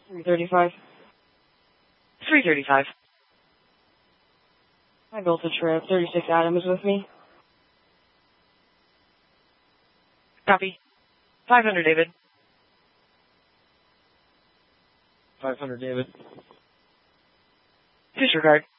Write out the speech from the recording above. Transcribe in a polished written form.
335. 335. I built a trip. 36 Adam is with me. Copy. 500, David. 500, David. Disregard.